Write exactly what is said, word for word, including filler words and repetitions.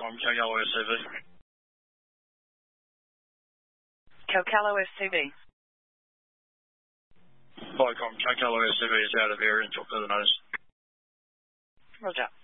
Vicom, Cocalo S C V. Cocalo S C V. Vicom, Cocalo S C V is out of area until further notice. Roger.